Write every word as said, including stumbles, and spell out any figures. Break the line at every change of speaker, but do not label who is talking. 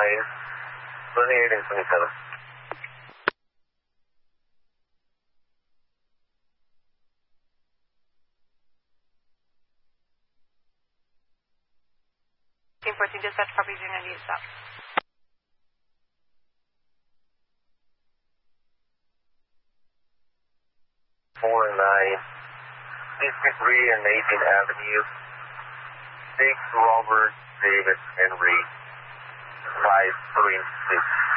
nine, twenty-eight and twenty-seven.
Team fourteen, dispatch, copy, zero ninety-eight, stop.
four nine, sixty-three and eighteenth Avenue, six Robert David Henry, five three six.